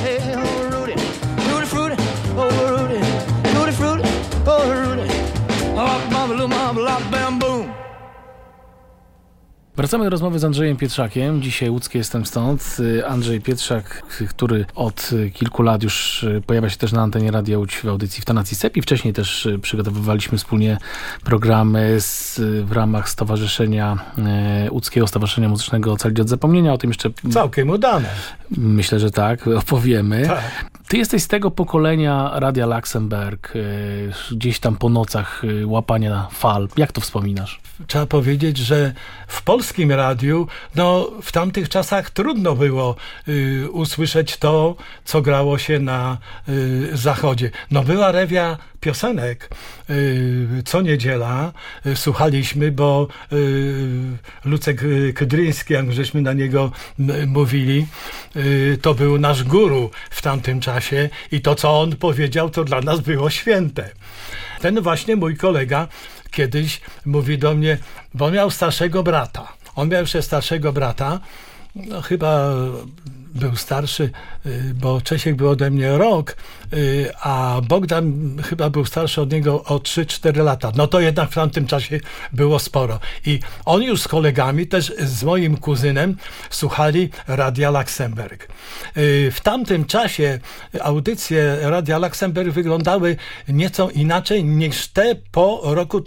oh Rudy, Rudy Fruity, oh Rudy, Rudy Fruity, oh Rudy, oh mama, little mama, la bam boom. Wracamy do rozmowy z Andrzejem Pietrzakiem. Dzisiaj łódzki Jestem Stąd. Andrzej Pietrzak, który od kilku lat już pojawia się też na antenie Radia Łódź w audycji w tonacji Sepi. Wcześniej też przygotowywaliśmy wspólnie programy w ramach Stowarzyszenia Łódzkiego Stowarzyszenia Muzycznego Ocalić od Zapomnienia. O tym jeszcze całkiem udane. Myślę, że tak, opowiemy. Tak. Ty jesteś z tego pokolenia Radia Luxemburg, gdzieś tam po nocach łapania fal. Jak to wspominasz? Trzeba powiedzieć, że w polskim radiu, w tamtych czasach trudno było usłyszeć to, co grało się na zachodzie. Była rewia piosenek. Co niedziela słuchaliśmy, bo Lucek Kydryński, jak żeśmy na niego mówili, to był nasz guru w tamtym czasie i to, co on powiedział, to dla nas było święte. Ten właśnie mój kolega kiedyś mówi do mnie, bo miał starszego brata. On miał jeszcze starszego brata, chyba był starszy, bo Czesiek był ode mnie rok, a Bogdan chyba był starszy od niego o 3-4 lata. To jednak w tamtym czasie było sporo. I on już z kolegami, też z moim kuzynem, słuchali Radia Luxemburg. W tamtym czasie audycje Radia Luxemburg wyglądały nieco inaczej niż te po roku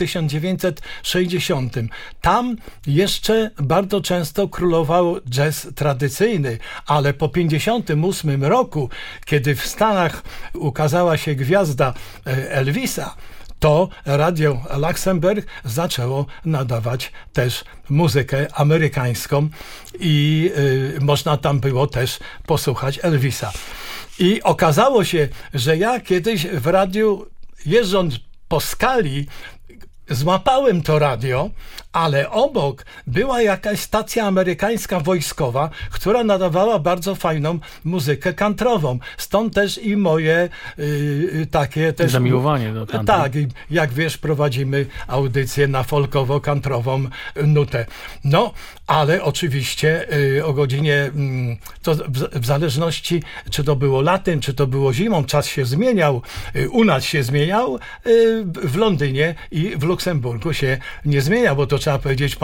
1960. Tam jeszcze bardzo często królował jazz tradycyjny, ale po 1958 roku, kiedy w Stanach ukazała się gwiazda Elvisa, to Radio Luxemburg zaczęło nadawać też muzykę amerykańską i można tam było też posłuchać Elvisa. I okazało się, że ja kiedyś w radiu, jeżdżąc po skali, złapałem to radio, ale obok była jakaś stacja amerykańska wojskowa, która nadawała bardzo fajną muzykę kantrową. Stąd też i moje takie też... zamiłowanie do country. Tak, jak wiesz, prowadzimy audycję na folkowo-kantrową nutę. Ale oczywiście o godzinie, to w zależności, czy to było latem, czy to było zimą, czas się zmieniał. U nas się zmieniał, w Londynie i w Luksemburgu się nie zmieniał, bo to trzeba powiedzieć